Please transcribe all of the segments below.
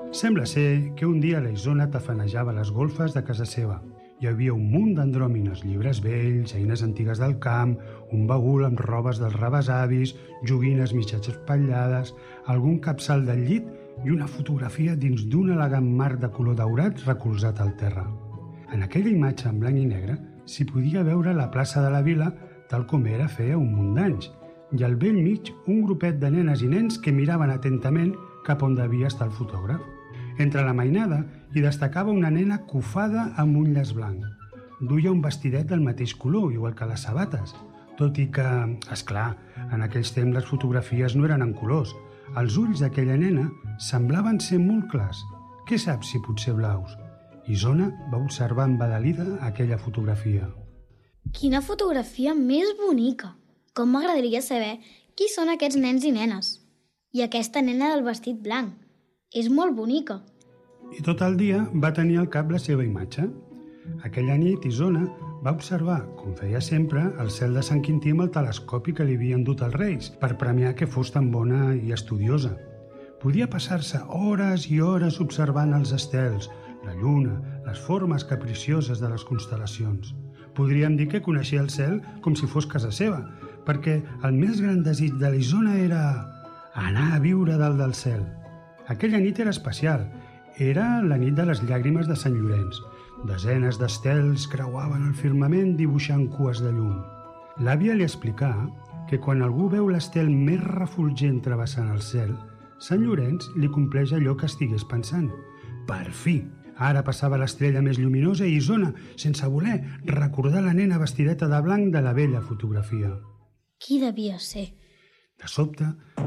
Sembla ser que un dia la Isona tafanejava les golfes de casa seva. Hi havia un munt d'andròmines, llibres vells, eines antigues del camp, un bagul amb robes dels rebesavis, joguines mitges espatllades, algun capçal del llit i una fotografia dins d'un elegant marc de color daurat recolzat al terra. En aquella imatge en blanc i negre s'hi podia veure la plaça de la vila tal com era feia un munt d'anys, i al vell mig un grupet de nenes i nens que miraven atentament cap on devia estar el fotògraf. Entre la mainada hi destacava una nena cofada amb un llaç blanc. Duia un vestidet del mateix color, igual que les sabates, tot i que, esclar, en aquells temps les fotografies no eren en colors. Els ulls d'aquella nena semblaven ser molt clars. Què saps si potser blaus? Isona va observar embadalida aquella fotografia. Quina fotografia més bonica! Com m'agradaria saber qui són aquests nens i nenes. I aquesta nena del vestit blanc. És molt bonica. I tot el dia va tenir al cap la seva imatge. Aquella nit, Isona va observar, com feia sempre, el cel de Sant Quintí amb el telescopi que li havien dut els Reis, per premiar que fos tan bona i estudiosa. Podia passar-se hores i hores observant els estels, la lluna, les formes capricioses de les constel·lacions. Podríem dir que coneixia el cel com si fos casa seva, perquè el més gran desig de la Isona era anar a viure dalt del cel. Aquella nit era especial. Era la nit de les llàgrimes de Sant Llorenç. Desenes d'estels creuaven el firmament dibuixant cues de llum. L'àvia li explicà que quan algú veu l'estel més refulgent travessant el cel, Sant Llorenç li compleix allò que estigués pensant. Per fi! Ara passava l'estrella més lluminosa i Isona, sense voler, recordar la nena vestideta de blanc de la vella fotografia. Qui devia ser? De sobte,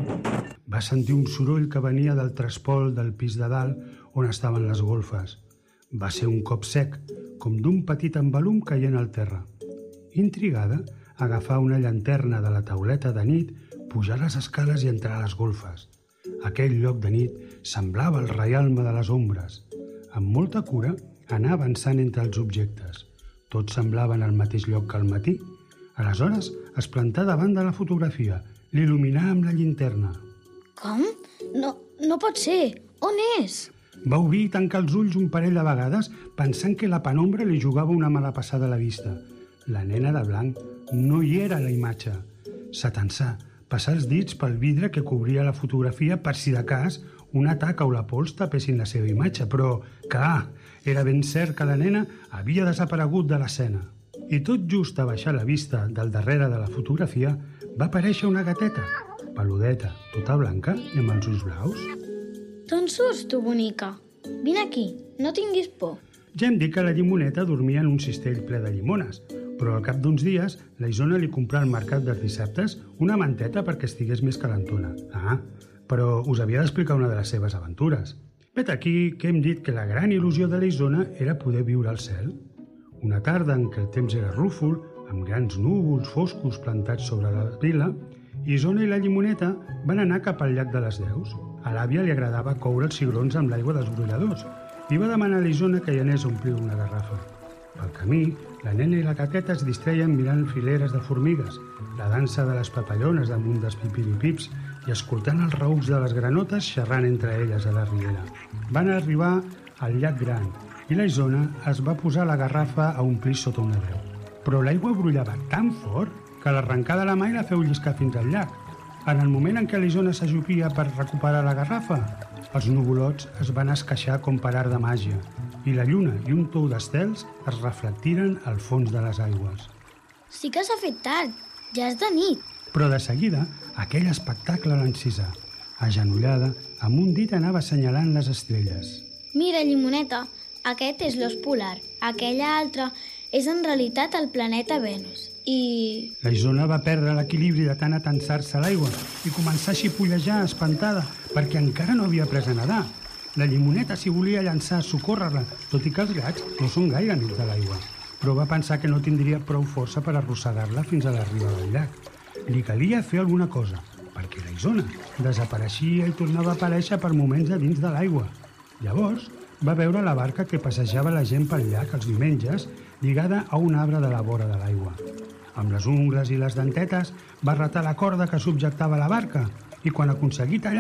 va sentir un soroll que venia del trespol del pis de dalt on estaven les golfes. Va ser un cop sec, com d'un petit embalum caient al terra. Intrigada, agafà una llanterna de la tauleta de nit, pujar les escales i entrar a les golfes. Aquell lloc de nit semblava el reialme de les ombres. Amb molta cura, anà avançant entre els objectes. Tots semblaven al mateix lloc que al matí. Aleshores, es plantà davant de la fotografia, l'il·luminà amb la llinterna. Com? No pot ser. On és? Va obrir i tancar els ulls un parell de vegades pensant que la penombra li jugava una mala passada a la vista. La nena de blanc no hi era a la imatge. S'atensà, passà els dits pel vidre que cobria la fotografia per si de cas una taca o la pols tapessin la seva imatge, però era ben cert que la nena havia desaparegut de l'escena. I tot just a baixar la vista del darrere de la fotografia va aparèixer una gateta, peludeta, tota blanca i amb els ulls blaus. D'on surts, tu, bonica? Vine aquí, no tinguis por. Ja hem dit que la llimoneta dormia en un cistell ple de llimones, però al cap d'uns dies la Isona li comprà al mercat dels dissabtes una manteta perquè estigués més calentona. Però us havia d'explicar una de les seves aventures. Vet aquí que hem dit que la gran il·lusió de la Isona era poder viure al cel. Una tarda en què el temps era rúfol, amb grans núvols foscos plantats sobre la vila, Isona i la llimoneta van anar cap al llac de les Deus. A l'àvia li agradava coure els cigrons amb l'aigua dels brolladors i va demanar a la Isona que hi anés a omplir una garrafa. Pel camí, la nena i la gateta es distreien mirant fileres de formigues, la dansa de les papallones damunt dels pipiripips i escoltant els raücs de les granotes xerrant entre elles a la riera. Van arribar al llac gran i la Isona es va posar la garrafa a omplir sota una veu. Però l'aigua brollava tan fort que l'arrencar de la mà i la feu lliscar fins al llac. En el moment en què la Isona s'ajupia per recuperar la garrafa, els nuvolots es van esqueixar com per art de màgia i la lluna i un tou d'estels es reflectiren al fons de les aigües. Sí que s'ha fet tard, ja és de nit. Però de seguida, aquell espectacle l'encisà. Agenollada, amb un dit anava assenyalant les estrelles. Mira, llimoneta, aquest és l'os polar, aquella altra és en realitat el planeta Venus. I... La Isona va perdre l'equilibri de tant atensar-se a l'aigua i començar a xipollejar espantada perquè encara no havia après a nedar. La llimoneta s'hi volia llançar a socórrer-la, tot i que els gats no són gaire amics de l'aigua, però va pensar que no tindria prou força per arrossegar-la fins a la riba del llac. Li calia fer alguna cosa, perquè la Isona desapareixia i tornava a aparèixer per moments a dins de l'aigua. Llavors va veure la barca que passejava la gent pel llac els diumenges lligada a un arbre de la vora de l'aigua. Amb les ungles i les dentetes va retar la corda que subjectava la barca i quan aconseguí tallar